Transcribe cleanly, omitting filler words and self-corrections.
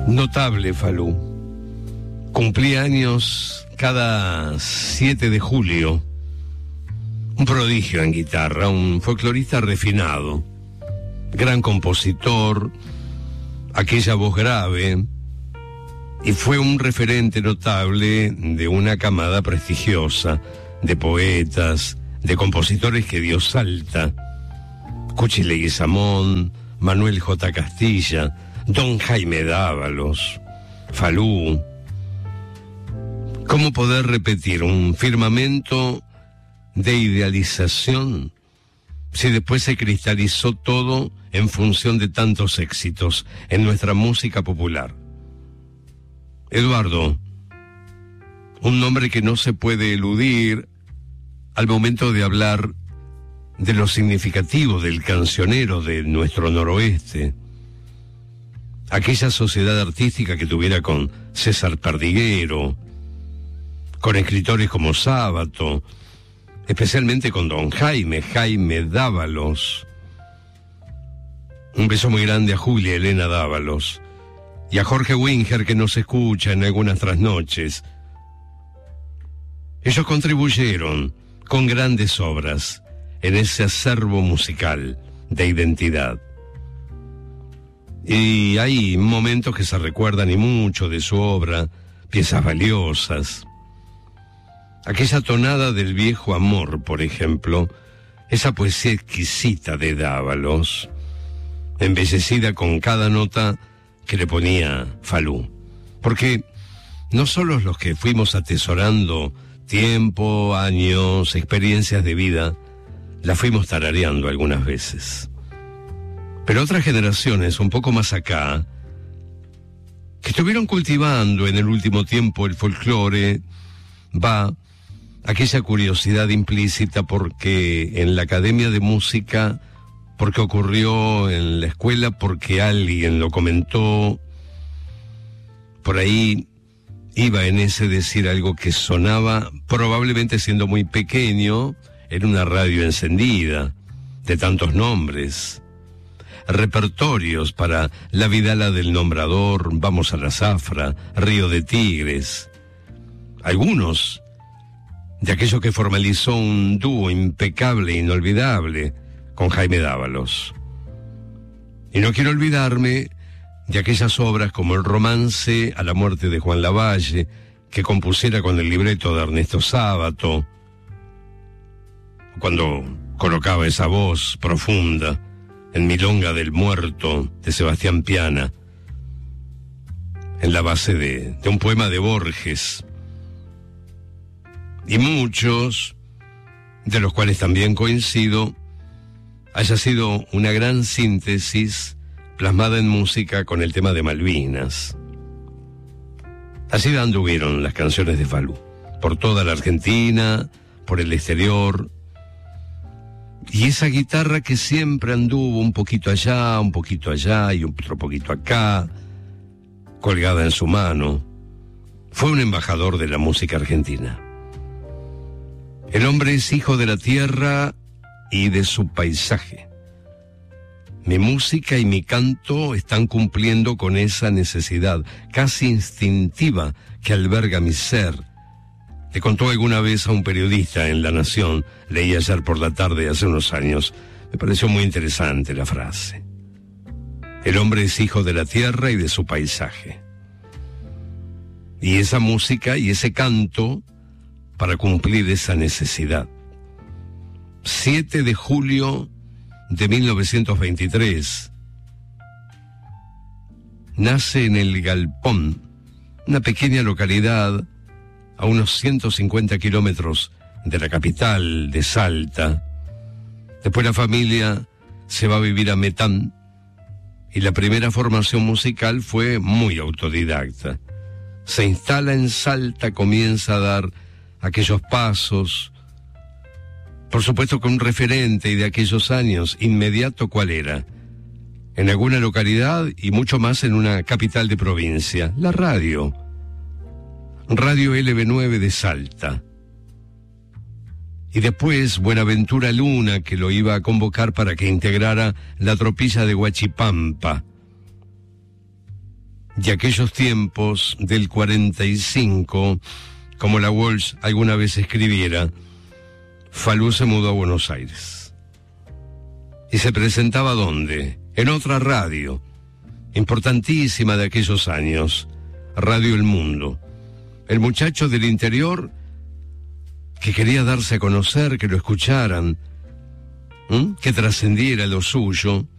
Notable Falú. Cumplía años cada 7 de julio. Un prodigio en guitarra, un folclorista refinado, gran compositor, aquella voz grave, y fue un referente notable de una camada prestigiosa de poetas, de compositores que dio Salta: Cuchi Leguizamón, Manuel J. Castilla, Don Jaime Dávalos, Falú. ¿Cómo poder repetir un firmamento de idealización si después se cristalizó todo en función de tantos éxitos en nuestra música popular? Eduardo, un nombre que no se puede eludir al momento de hablar de lo significativo del cancionero de nuestro noroeste. Aquella sociedad artística que tuviera con César Perdiguero, con escritores como Sábato, especialmente con don Jaime Dávalos. Un beso muy grande a Julia Elena Dávalos y a Jorge Winger, que nos escucha en algunas trasnoches. Ellos contribuyeron con grandes obras en ese acervo musical de identidad. Y hay momentos que se recuerdan y mucho de su obra, piezas valiosas. Aquella tonada del viejo amor, por ejemplo, esa poesía exquisita de Dávalos, embellecida con cada nota que le ponía Falú. Porque no solo los que fuimos atesorando tiempo, años, experiencias de vida, la fuimos tarareando algunas veces. Pero otras generaciones, un poco más acá, que estuvieron cultivando en el último tiempo el folclore, aquella curiosidad implícita porque en la Academia de Música, porque ocurrió en la escuela, porque alguien lo comentó, por ahí iba en ese decir algo que sonaba, probablemente siendo muy pequeño, en una radio encendida, de tantos nombres, repertorios para La Vidala del Nombrador, Vamos a la Zafra, Río de Tigres, algunos de aquello que formalizó un dúo impecable e inolvidable con Jaime Dávalos. Y no quiero olvidarme de aquellas obras como el romance a la muerte de Juan Lavalle, que compusiera con el libreto de Ernesto Sábato, cuando colocaba esa voz profunda en Milonga del Muerto de Sebastián Piana, en la base de un poema de Borges. Y muchos, de los cuales también coincido, haya sido una gran síntesis plasmada en música con el tema de Malvinas. Así anduvieron las canciones de Falú, por toda la Argentina, por el exterior, y esa guitarra que siempre anduvo un poquito allá y otro poquito acá, colgada en su mano, fue un embajador de la música argentina. El hombre es hijo de la tierra y de su paisaje. Mi música y mi canto están cumpliendo con esa necesidad casi instintiva que alberga mi ser. Le contó alguna vez a un periodista en La Nación, leí ayer por la tarde hace unos años. Me pareció muy interesante la frase. El hombre es hijo de la tierra y de su paisaje. Y esa música y ese canto para cumplir esa necesidad. 7 de julio de 1923. Nace en El Galpón, una pequeña localidad a unos 150 kilómetros de la capital de Salta. Después la familia se va a vivir a Metán y la primera formación musical fue muy autodidacta. Se instala en Salta, comienza a dar aquellos pasos, por supuesto con un referente y de aquellos años inmediato. ¿Cuál era? En alguna localidad y mucho más en una capital de provincia, la radio LB9 de Salta. Y después Buenaventura Luna, que lo iba a convocar para que integrara la tropilla de Huachipampa. de aquellos tiempos del 45, como la Walsh alguna vez escribiera, Falú se mudó a Buenos Aires. ¿Y se presentaba dónde? En otra radio, importantísima de aquellos años, Radio El Mundo. El muchacho del interior que quería darse a conocer, que lo escucharan, que trascendiera lo suyo,